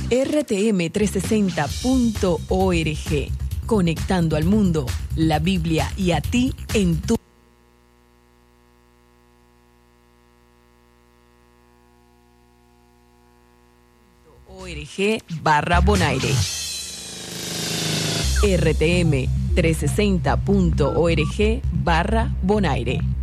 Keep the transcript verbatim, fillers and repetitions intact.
R T M trescientos sesenta punto org. Conectando al mundo, la Biblia y a ti en tu org barra Bonaire. R T M trescientos sesenta punto org barra Bonaire.